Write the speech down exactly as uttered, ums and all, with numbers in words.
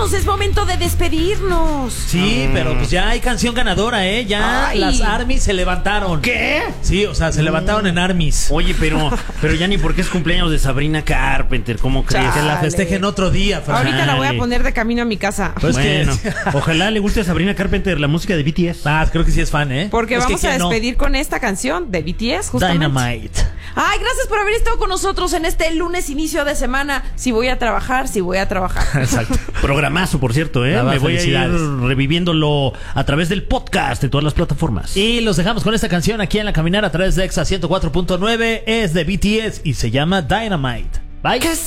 vámonos, es momento de despedirnos. Sí, mm. pero pues ya hay canción ganadora, ¿eh? Ya Ay. las ARMYs se levantaron. ¿Qué? Sí, o sea, se mm. levantaron en ARMYs. Oye, pero, pero ya ni porque es cumpleaños de Sabrina Carpenter, ¿cómo crees? Que la festejen otro día, Fran. Ahorita la voy a poner de camino a mi casa. Pues bueno, que... ojalá le guste a Sabrina Carpenter la música de B T S. Ah, creo que sí es fan, ¿eh? Porque es vamos que a despedir no. con esta canción de B T S, justamente. Dynamite. Ay, gracias por haber estado con nosotros en este lunes inicio de semana. Si voy a trabajar, si voy a trabajar. Exacto. Programazo, por cierto, ¿eh? Me voy a ir reviviéndolo a través del podcast de todas las plataformas. Y los dejamos con esta canción aquí en La Caminera a través de Exa ciento cuatro punto nueve. Es de B T S y se llama Dynamite. Bye.